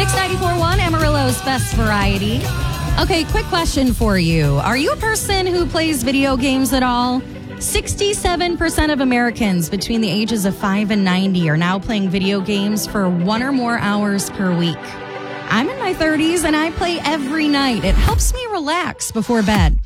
Mix 94.1, Amarillo's best variety. Okay, quick question for you. Are you a person who plays video games at all? 67% of Americans between the ages of 5 and 90 are now playing video games for 1 or more hours per week. I'm in my 30s and I play every night. It helps me relax before bed.